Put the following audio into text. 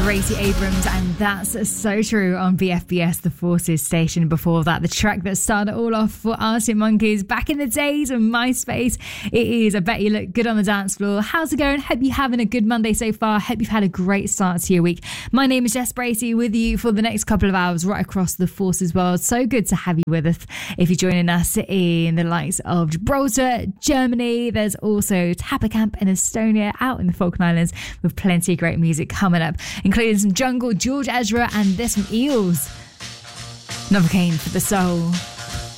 Gracie Abrams, and that's so true on BFBS, the Forces station. Before that, the track that started it all off for Arctic Monkeys back in the days of MySpace. It is I Bet You Look Good on the Dance Floor. How's it going? Hope you're having a good Monday so far. Hope you've had a great start to your week. My name is Jess Bracey, with you for the next couple of hours right across the Forces world. So good to have you with us. If you're joining us in the likes of Gibraltar, Germany, there's also Tappacamp in Estonia, out in the Falkland Islands, with plenty of great music coming up, including some Jungle, George Ezra, and this from Eels. Novocaine for the soul.